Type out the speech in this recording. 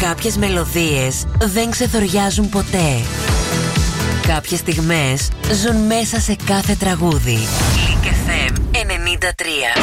Κάποιες μελωδίες δεν ξεθοριάζουν ποτέ. Κάποιες στιγμές ζουν μέσα σε κάθε τραγούδι. Link FM 93.